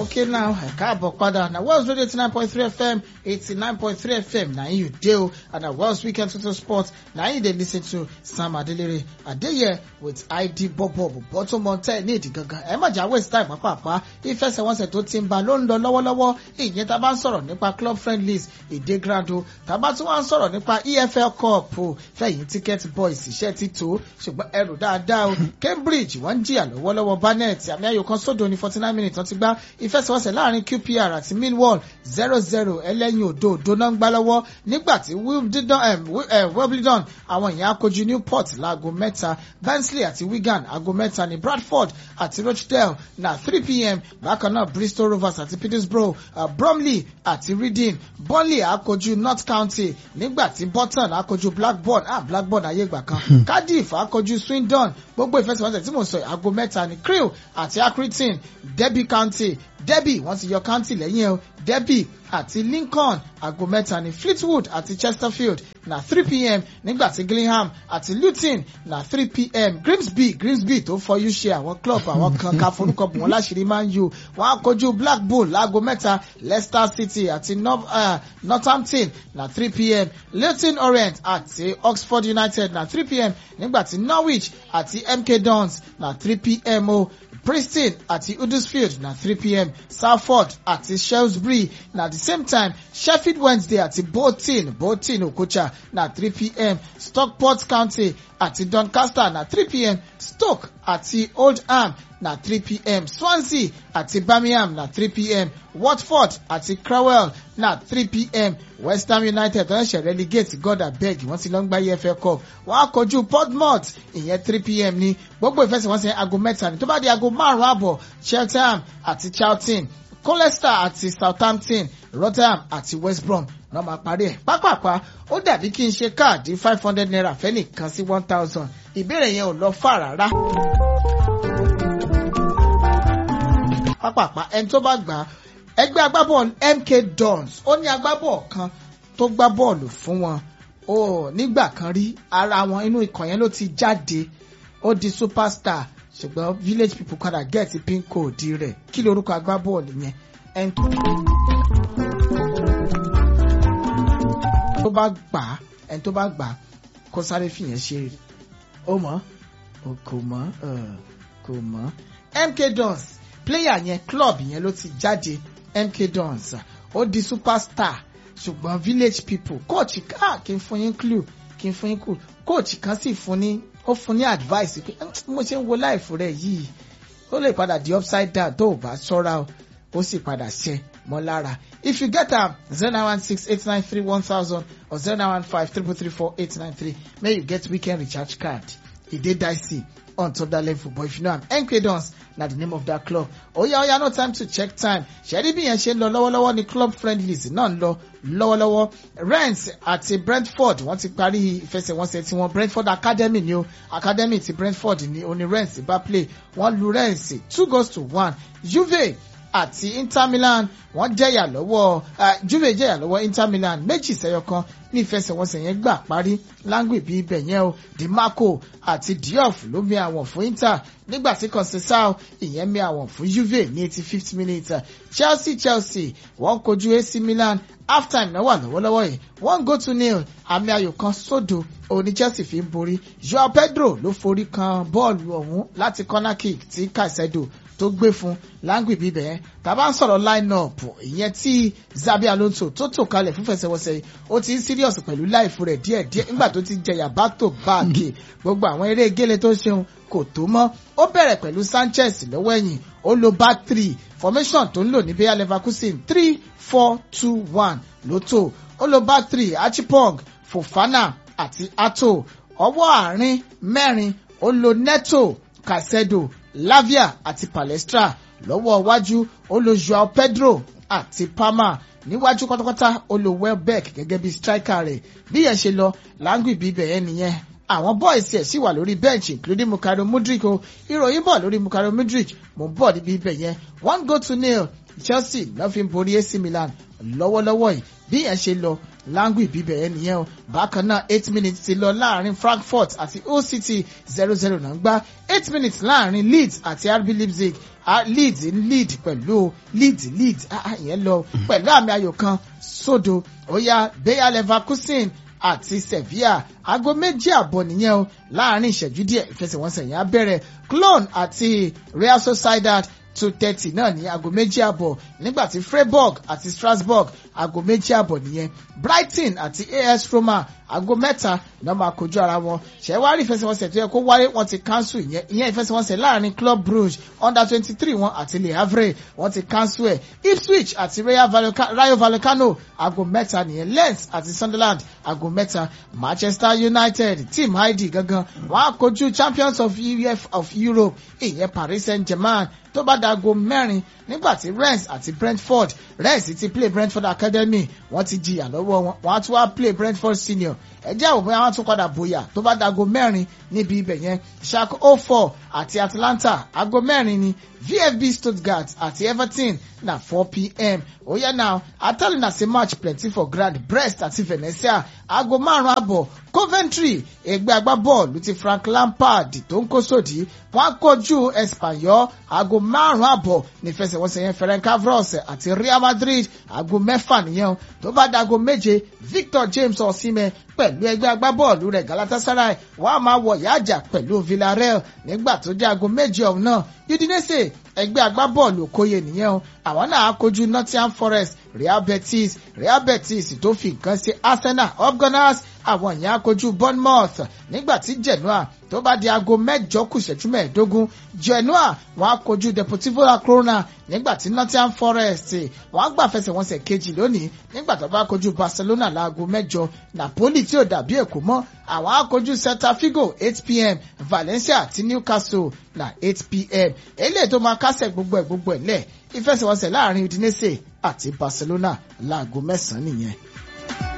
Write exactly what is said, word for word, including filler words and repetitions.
Okay now, I káàbọ̀ padà. Now Wells Radio eighty-nine point three F M, eighty-nine point three F M. Now you deal, and now Wells Weekend Total Sports. Now you they listen to Sam Adelere Adeye with I D Bobo Bottom Monte ní ìdí gangan. Ẹ má jà waste time pàápàá. Ìfẹsẹ̀wọnsẹ̀ tó ti ń ba ló ń lọ lọ́wọ́lọ́wọ́. Ìyẹn tá bá ń sọ̀rọ̀ nípa club friendlies ìdè grando. Tá bá tún wá ń sọ̀rọ̀ nípa E F L Cup o. Fẹ̀yìn ticket boys iṣẹ́ ti tó. Ṣùgbọ́n ẹrù dáadáa o. Cambridge wọ́n ń jìyà lọ́wọ́lọ́wọ́ Barnet. Àmì ayò kan sódò ní forty-nine minutes wọ́n ti gbá. Ìfẹsẹ̀wọnsẹ̀ láàrin Q P R àti Millwall zero zero ẹlẹ́yin òdo òdo náà ń gbá lọ́wọ́ nígbà tí Wimbledon àwọn èèyàn akojú Newport láago mẹ́ta Barnsley àti Wigan aago mẹ́ta ní Bradford àti Rochdale na three p m bákan náà Bristol Rovers àti Peterborough uh, Bromley àti Reading Burnley akojú North County nígbà tí Burton akojú Blackburn ah Blackburn ayé ìgbà kan Cardiff akojú Swindon gbogbo ìfẹsẹ̀wọnsẹ̀ tí mo sọ aago mẹ́ta ní Crewe àti Accrington Derby County Derby wọ́n ti yọ County lẹ́yìn o Derby àti Lincoln aago mẹ́ta ní Fleetwood àti Chesterfield na three p m nígbà tí Gillingham àti Luton na three p m Grimsby Grimsby tó fọyú ṣe àwọn club àwọn kan ká forúkọ bù wọ́n láṣìírí Man U wọ́n á kojú Blackpool láago mẹ́ta Leicester City àti North, uh, Northampton na three p m Leyton Orient àti Oxford United na three p m nígbà tí Norwich àti M K Dons na three p m o Preston àti Huddersfield na three p m Salford àti Shrewsbury na the same time Sheffield Wednesday àti Bolton Bolton Okocha na three p m Stockport County àti Doncaster na three p m Stoke àti Oldham na three p m Swansea àti Birmingham na three p m Watford àti Crowell na three p m West Ham United wọ́n ṣe relegate God abeg wọ́n ti lọ ń gba E F L Cup wọ́n á kojú Portsmouth ìyẹn three p m ní gbogbo ìfẹsẹ̀wọnsẹ̀ aago mẹ́ta ní tó bá di aago márùn-ún àbọ̀ Cheltenham àti Charlton Colchester àti Southampton Rotherham àti West Brom wọ́n máa parí ẹ̀ pápápá ó dàbí kí n ṣe káàdì five hundred naira fẹ́nìkan sí one thousand ìbéèrè yẹn ò lọ fà rárá. pápápá ẹni tó bá gbà ẹgbẹ́ agbábọ́ọ̀lù M K Dons ó ní agbábọ́ọ̀lù kan tó gbá bọ́ọ̀lù fún wọn ó nígbà kan rí ara wọn inú ikọ̀ yẹn ló ti jáde ó di superstar ṣùgbọ́n village people padà get pin code rẹ̀ kí lorúkọ agbábọ́ọ̀lù yẹn ẹni tó bá gbà ẹni tó bá gbà kó sáré fìyẹn ṣe ó mọ̀ ó kò mọ̀ kò mọ̀ M K Dons player yẹn club yẹn ló ti jáde M K Dons ó di superstar ṣùgbọ́n village people coach ká kí n fún yín clue kí n fún yín clue coach kan sì fún ní ó fún ní advice pé mo ṣe ń wo life rẹ yìí ó lè padà di upside down tó o bá ṣọ́ra o ó sì padà ṣe mọ́ lára. If you get am zero nine one six eight nine three one thousand or zero nine one five three three four eight nine three may you get weekend recharge card. E dey dicey on top that level but if you know am M K Dons na the name of that club. Oya oya no time to check time. Ṣẹ́rí bí yẹn ṣe ń lọ lọ́wọ́lọ́wọ́ ní club friendlies náà ń lọ lọ́wọ́lọ́wọ́. Rennes àti Brentford wọ́n ti parí ìfẹsẹ̀wọnsẹ̀ tí wọ́n Brentford Academy ni o. Academy ti Brentford ni oní Rennes bá play. Wọ́n lu Rennes two goals to one. Juve àti Inter Milan wọ́n jẹ́yà lọ́wọ́ uh, Juve jẹ́yà lọ́wọ́ Inter Milan méjì sẹ́yọ kan ní ìfẹsẹ̀wọnsẹ̀ yẹn gbà parí láńgbè bí ibẹ̀ yẹn o Di Marco àti Diop ló mi àwọn fún Inter nígbà tí Conceição ìyẹn mi àwọn fún Juve ní eighty-fifth minute Chelsea Chelsea wọ́n kojú A C Milan half time náà wà lọ́wọ́lọ́wọ́ yìí one goal to nil àmì ayò kan sódò òní Chelsea fi ń borí Joao Pedro ló forí kan bọ́ọ̀lù ọ̀hún láti corner kick tí Caicedo tó gbé fún láńgbì bíbẹ̀ yẹn tàbá ń sọ̀rọ̀ line-up ìyẹn tí Xabi Alonso tó tò kalẹ̀ fún fẹsẹ̀wọnsẹ̀ yìí ó ti ń serious pẹ̀lú láìfù rẹ̀ díẹ̀díẹ̀ nígbà tó ti jẹyà back to back gbogbo àwọn eré gélé tó ṣeun kò tó mọ́ ó bẹ̀rẹ̀ pẹ̀lú Sanchez lọ́wọ́ ẹ̀yìn ó lo back three formation tó ń lò ní Bayer Leverkusen three four two one ló tó ó lo back three Achipong Fofana àti Ato ọwọ́ àárín mẹ́rin ó lo Neto Caicedo Lavia àti Palestra lọ́wọ́ iwájú ó lo Joao Pedro àti Palmer níwájú pátápátá ó lo Welbeck gẹ́gẹ́ bí striker rẹ̀ bí yẹn ṣe lọ láńgbì bíbẹ̀ yẹn nìyẹn àwọn boys ẹ̀ sì wà lórí bench including Mukairo Mudryk o ìròyìn bọ̀ lórí Mukairo Mudryk mo ń bọ̀ níbi ibẹ̀ yẹn one goal to nil Chelsea lọ́ fi ń borí A C Milan lọ́wọ́lọ́wọ́ yìí bí yẹn ṣe lọ Langui bíbẹ̀ ẹ̀ nìyẹn o. Bákan náà eight minutes ti lọ láàrin Frankfurt àti Hull City zero zero náà gbá. eight minutes láàrin Leeds àti R B Leipzig. Leeds ń lead pẹ̀lú Leeds Leeds ìyẹn lọ pẹ̀lú àmì ayò kan sódò. Ó yá Bayer Leverkusen àti Sevilla aago méjì àbọ̀ nìyẹn o láàrin ìṣẹ́jú díẹ̀ ìfẹsẹ̀wọnsẹ̀ yẹn á bẹ̀rẹ̀. Cologne àti Real Sociedad two thirty náà ní aago méjì àbọ̀ nígbà tí Freiburg àti Strasbourg aago méjì àbọ̀ nìyẹn. Brighton àti A S Roma aago mẹ́ta náà máa kojú ara wọn. ṣẹ̀wárí ìfẹsẹ̀wọnsẹ̀ tó yẹ kó wáyé wọ́n ti cancel ìyẹn ìyẹn ìfẹsẹ̀wọnsẹ̀ láàrin Club Brugge under twenty three wọn àti Le Havre wọ́n ti cancel ẹ̀. Ipswich àti Rayo Vallecano aago mẹ́ta nìyẹn. Lens àti Sunderland aago mẹ́ta. Manchester United team Heidi gangan wọ́n á kojú champions of U F of Europe ìyẹn Paris Saint-Germain tó bá dago mẹ́rin nígbà tí Rennes àti Brentford Rennes ti play Brentford Academy wọ́n ti jìyà lọ́wọ́ wọn wọ́n á tún wá play Brentford Senior ẹjẹ́ àwọn bóyá wọ́n tún padà bóyá tó bá dago mẹ́rin níbi ibẹ̀ yẹn. Schalke oh four àti Atlanta aago mẹ́rin ni. V F B Stuttgart àti Everton na four p m. Oh yeah now I tell you na say match plenty for ground. Brest àti Venezia aago márùn àbọ̀. Coventry ẹgbẹ́ agbábọ́ọ̀lù ti Frank Lampard tó ń kó sòdí wọ́n kojú Espanyol aago márùn àbọ̀ ní ìfẹsẹ̀wọnsẹ̀ yẹn. Ferencváros àti Real Madrid aago mẹ́fà nìyẹn tó bá dago méje. Victor James Osimhen pẹ̀lú ẹgbẹ́ agbábọ́ọ̀lù rẹ̀ Galatasaray wọ́n á máa wọ̀ yájà pẹ̀lú Villarreal nígbà tó jẹ́ aago méje ọ̀hún náà. Udinese ẹgbẹ́ agbábọ́ọ̀lù Okoye nìyẹn o àwọn náà á kojú Nottingham Forest. Real Betis Real Betis tó fi nǹkan sí Arsenal Up Gunners àwọn èèyàn á kojú Bournemouth nígbà tí Genoa tó bá di aago mẹ́jọ kù ìṣẹ́jú mẹ́ẹ̀ẹ́dógún. Genoa wọ́n á kojú Deportivo La Corona nígbà tí Nottingham Forest wọ́n á gbà fẹsẹ̀wọnsẹ̀ kejì lónìí nígbà tó bá kojú Barcelona láago mẹ́jọ. Napoli tí ò dàbí Èkó mọ́ àwọn á kojú Celta Vigo eight p m. Valencia àti Newcastle na eight p m. eléyìí tó máa kásẹ̀ gbogbo ẹ̀ gbogbo ẹ̀ lẹ̀ ìfẹsẹ̀wọnsẹ̀ láàrin Udinese àti Barcelona láago mẹ́sàn-án nìyẹn.